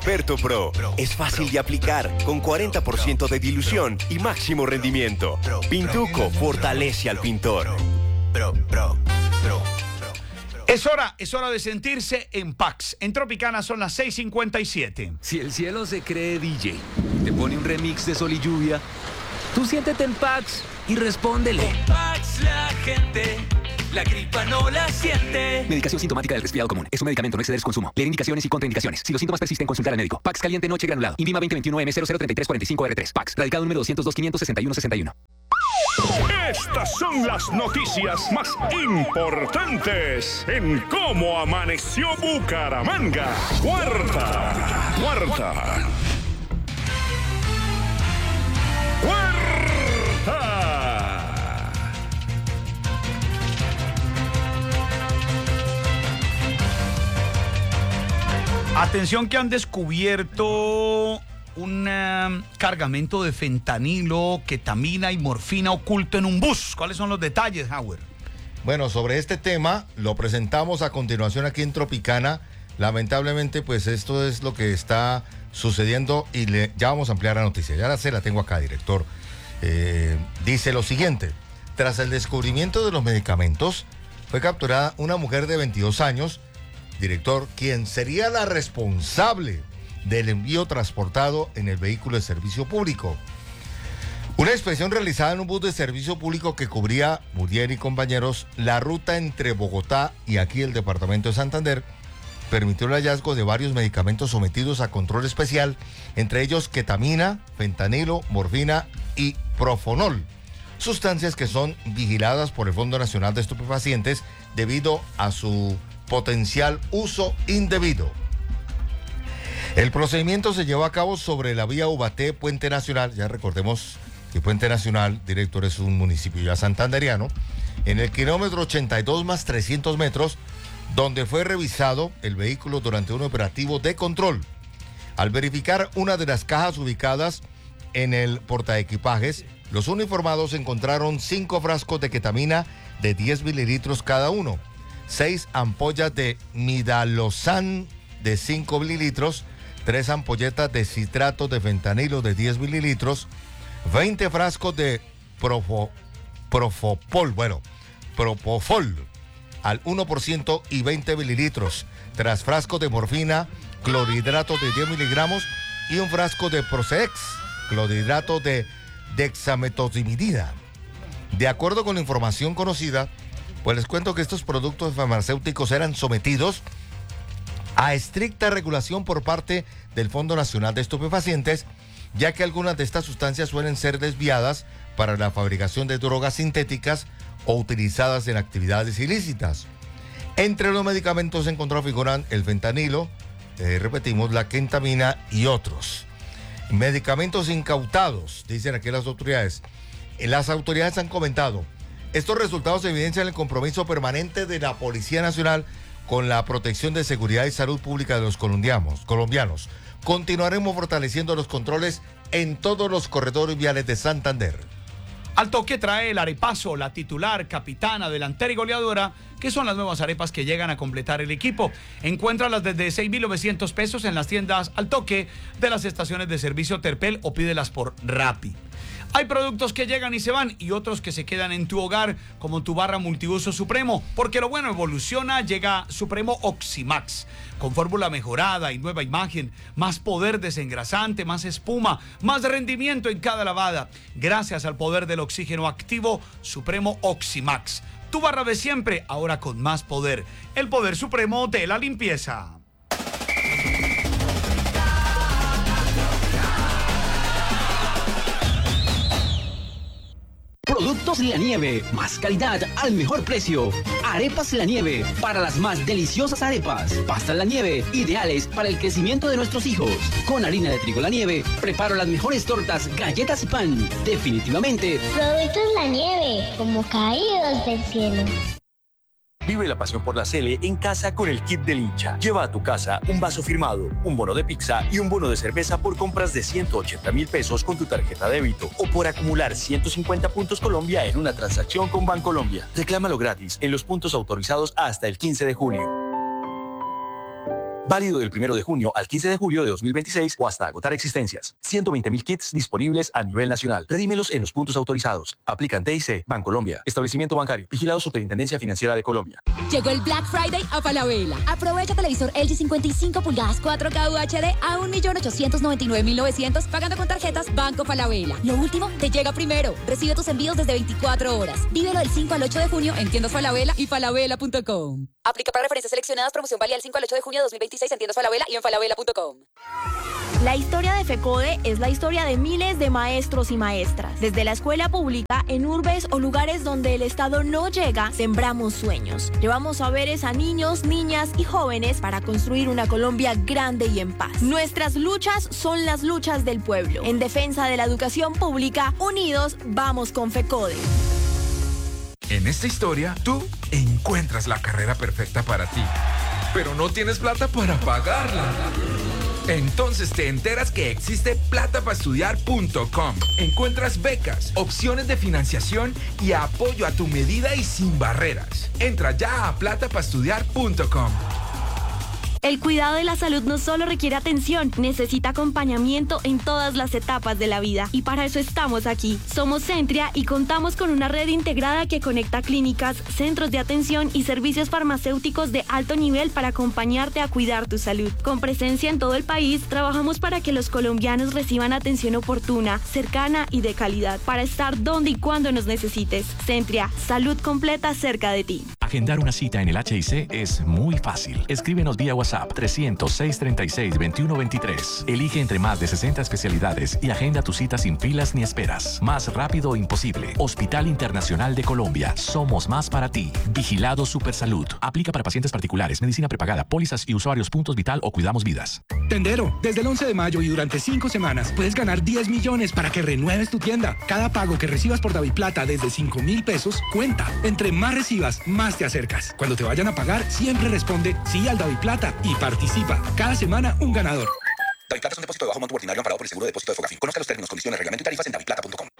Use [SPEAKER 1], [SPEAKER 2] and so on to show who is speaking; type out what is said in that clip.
[SPEAKER 1] Perto Pro es fácil de aplicar, con 40% de dilución y máximo rendimiento. Pintuco fortalece al pintor.
[SPEAKER 2] Es hora de sentirse en Pax. En Tropicana son las 6:57.
[SPEAKER 3] Si el cielo se cree DJ y te pone un remix de Sol y Lluvia, tú siéntete en Pax y respóndele.
[SPEAKER 4] En Pax la gente, la gripa no la siente.
[SPEAKER 3] Medicación sintomática del resfriado común. Es un medicamento, no exceder su consumo. Leer indicaciones y contraindicaciones. Si los síntomas persisten, consultar al médico. Pax caliente noche granulado. Invima 2021M003345R3. Pax. Radicado número 202-561-61.
[SPEAKER 5] Estas son las noticias más importantes en Cómo Amaneció Bucaramanga. Cuarta.
[SPEAKER 2] Atención que han descubierto un cargamento de fentanilo, ketamina y morfina oculto en un bus. ¿Cuáles son los detalles, Howard?
[SPEAKER 6] Bueno, sobre este tema lo presentamos a continuación aquí en Tropicana. Lamentablemente, pues esto es lo que está sucediendo y ya vamos a ampliar la noticia. Ya la tengo acá, director. Dice lo siguiente: tras el descubrimiento de los medicamentos, fue capturada una mujer de 22 años, director, quien sería la responsable del envío transportado en el vehículo de servicio público. Una inspección realizada en un bus de servicio público que cubría, Muriel y compañeros, la ruta entre Bogotá y aquí el departamento de Santander, permitió el hallazgo de varios medicamentos sometidos a control especial, entre ellos ketamina, fentanilo, morfina y profonol, sustancias que son vigiladas por el Fondo Nacional de Estupefacientes debido a su potencial uso indebido. El procedimiento se llevó a cabo sobre la vía Ubaté, Puente Nacional. Ya recordemos que Puente Nacional, director, es un municipio ya santanderiano, en el kilómetro 82 más 300 metros, donde fue revisado el vehículo durante un operativo de control. Al verificar una de las cajas ubicadas en el portaequipajes, los uniformados encontraron 5 frascos de ketamina de 10 mililitros cada uno, 6 ampollas de midalozan de 5 mililitros, 3 ampolletas de citrato de fentanilo de 10 mililitros, 20 frascos de propofol al 1% y 20 mililitros, 3 frascos de morfina, clorhidrato de 10 miligramos y un frasco de Prosex, clorhidrato de dexametasona. De acuerdo con la información conocida, pues les cuento que estos productos farmacéuticos eran sometidos a estricta regulación por parte del Fondo Nacional de Estupefacientes, ya que algunas de estas sustancias suelen ser desviadas para la fabricación de drogas sintéticas o utilizadas en actividades ilícitas. Entre los medicamentos encontrados figuran el fentanilo, repetimos, la ketamina y otros. Medicamentos incautados, dicen aquí las autoridades. Las autoridades han comentado: estos resultados evidencian el compromiso permanente de la Policía Nacional con la protección de seguridad y salud pública de los colombianos. Continuaremos fortaleciendo los controles en todos los corredores viales de Santander.
[SPEAKER 2] Al toque trae el arepazo, la titular, capitana, delantera y goleadora, que son las nuevas arepas que llegan a completar el equipo. Encuéntralas desde 6.900 pesos en las tiendas Al Toque de las estaciones de servicio Terpel o pídelas por Rappi. Hay productos que llegan y se van y otros que se quedan en tu hogar, como tu barra multiuso Supremo, porque lo bueno evoluciona. Llega Supremo Oximax, con fórmula mejorada y nueva imagen, más poder desengrasante, más espuma, más rendimiento en cada lavada, gracias al poder del oxígeno activo. Supremo Oximax, tu barra de siempre, ahora con más poder, el poder supremo de la limpieza.
[SPEAKER 7] Productos La Nieve, más calidad al mejor precio. Arepas La Nieve, para las más deliciosas arepas. Pastas La Nieve, ideales para el crecimiento de nuestros hijos. Con harina de trigo La Nieve, preparo las mejores tortas, galletas y pan. Definitivamente,
[SPEAKER 8] Productos La Nieve, como caídos del cielo.
[SPEAKER 1] Vive la pasión por la Sele en casa con el kit del hincha. Lleva a tu casa un vaso firmado, un bono de pizza y un bono de cerveza por compras de 180.000 pesos con tu tarjeta débito o por acumular 150 puntos Colombia en una transacción con Bancolombia. Reclámalo gratis en los puntos autorizados hasta el 15 de junio. Válido del 1 de junio al 15 de julio de 2026 o hasta agotar existencias. 120.000 kits disponibles a nivel nacional. Redímelos en los puntos autorizados. Aplican TIC, Bancolombia, Establecimiento Bancario, vigilado Superintendencia Financiera de Colombia.
[SPEAKER 9] Llegó el Black Friday a Falabella. Aprovecha televisor LG 55 pulgadas 4K UHD a 1.899.900 pagando con tarjetas Banco Falabella. Lo último te llega primero. Recibe tus envíos desde 24 horas. Vívelo del 5 al 8 de junio en tiendas Falabella y falabella.com. Aplica para referencias seleccionadas. Promoción válida del 5 al 8 de junio de 2026 en tiendas Falabella y en falabella.com.
[SPEAKER 10] La historia de FECODE es la historia de miles de maestros y maestras. Desde la escuela pública, en urbes o lugares donde el Estado no llega, sembramos sueños. Llevamos saberes a niños, niñas y jóvenes para construir una Colombia grande y en paz. Nuestras luchas son las luchas del pueblo. En defensa de la educación pública, unidos, vamos con FECODE.
[SPEAKER 11] En esta historia, tú encuentras la carrera perfecta para ti, pero no tienes plata para pagarla. Entonces te enteras que existe platapaestudiar.com. Encuentras becas, opciones de financiación y apoyo a tu medida y sin barreras. Entra ya a platapaestudiar.com.
[SPEAKER 10] El cuidado de la salud no solo requiere atención, necesita acompañamiento en todas las etapas de la vida. Y para eso estamos aquí. Somos Centria y contamos con una red integrada que conecta clínicas, centros de atención y servicios farmacéuticos de alto nivel para acompañarte a cuidar tu salud. Con presencia en todo el país, trabajamos para que los colombianos reciban atención oportuna, cercana y de calidad, para estar donde y cuando nos necesites. Centria, salud completa cerca de ti.
[SPEAKER 12] Agendar una cita en el HIC es muy fácil. Escríbenos vía WhatsApp 300-636-2123. Elige entre más de 60 especialidades y agenda tu cita sin filas ni esperas. Más rápido imposible. Hospital Internacional de Colombia. Somos más para ti. Vigilado Supersalud. Aplica para pacientes particulares, medicina prepagada, pólizas y usuarios Puntos Vital o Cuidamos Vidas.
[SPEAKER 13] Tendero, desde el 11 de mayo y durante 5 semanas puedes ganar 10 millones para que renueves tu tienda. Cada pago que recibas por DaviPlata desde 5.000 pesos cuenta. Entre más recibas, más te acercas. Cuando te vayan a pagar, siempre responde sí al DaviPlata y participa. Cada semana un ganador.
[SPEAKER 14] DaviPlata es un depósito de bajo monto ordinario amparado por el seguro de depósito de Fogafín. Conozca los términos, condiciones, reglamento y tarifas en daviplata.com.